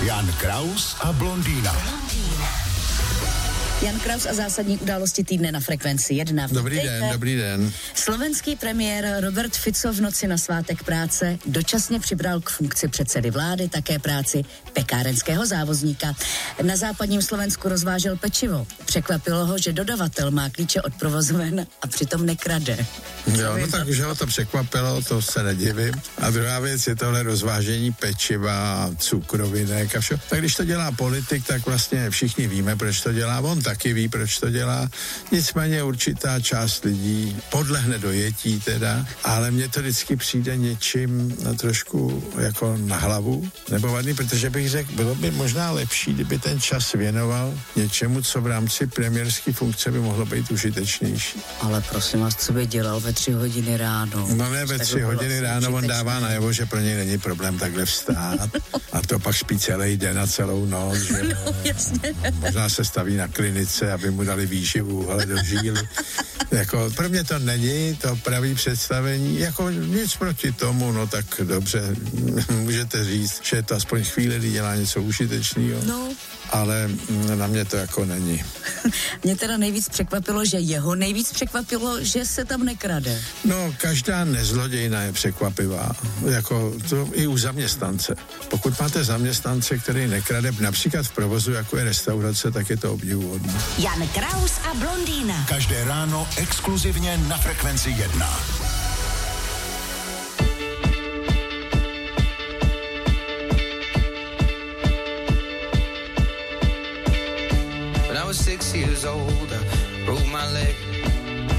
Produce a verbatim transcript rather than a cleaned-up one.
Jan Kraus a blondýna. Jan Kraus a zásadní události týdne na Frekvenci jedna. Dobrý den, dobrý den. Slovenský premiér Robert Fico v noci na svátek práce dočasně přibral k funkci předsedy vlády také práci pekárenského závozníka. Na západním Slovensku rozvážel pečivo. Překvapilo ho, že dodavatel má klíče od provozoven a přitom nekrade. Jo, no tak, že ho to překvapilo, to se nedivím. A druhá věc je tohle rozvážení pečiva, cukrovinek a vše. Tak když to dělá politik, tak vlastně všichni víme, proč to dělá. On taky ví, proč to dělá. Nicméně určitá část lidí podlehne dojetí teda, ale mně to vždycky přijde něčím na trošku jako na hlavu, nebo vadný, protože bych řekl, bylo by možná lepší, kdyby ten čas věnoval něčemu, co v rámci premiérské funkce by mohlo být užitečnější. Ale prosím vás, co by dělal ve tři hodiny ráno? No ne, ve tři hodiny ráno on dává najevo, že pro něj není problém takhle vstát a to pak spí celý den a celou noc, že no, jasně. Možná se staví na klinice, aby mu dali výživu, ale do žíly. Jako, pro mě to není to pravý představení, jako nic proti tomu, no tak dobře, můžete říct, že to aspoň chvíli, kdy dělá něco užitečného, no. Ale na mě to jako není. Mě teda nejvíc překvapilo, že jeho nejvíc překvapilo, že se tam nekrade. No, každá nezlodějna je překvapivá, jako to i u zaměstnance. Pokud máte zaměstnance, který nekrade, například v provozu, jako je restaurace, tak je to obdivuhodné. Jan Kraus a blondýna. Každé ráno exkluzivně na Frekvenci jedna. When I was six years old, I broke my leg